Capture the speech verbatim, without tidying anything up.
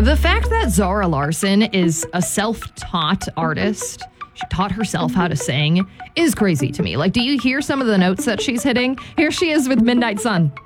The fact that Zara Larsson is a self-taught artist, she taught herself how to sing, is crazy to me. Like, do you hear some of the notes that she's hitting? Here she is with Midnight Sun.